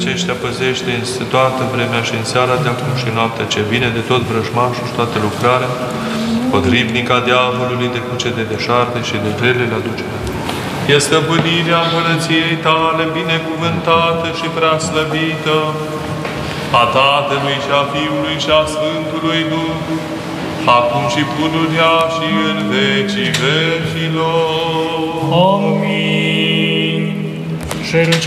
miluiește, păzește în toată vremea și în seara de acum și noaptea ce vine de tot vrăjmașul și toată lucrarea, potrivnica diavolului de cucete de șarpe și de relele aducerea. E stăpânirea împărăției tale, binecuvântată și preaslăvită, a Tatălui și a Fiului și a Sfântului Duh, acum și pururea și în vecii vecilor. Amin.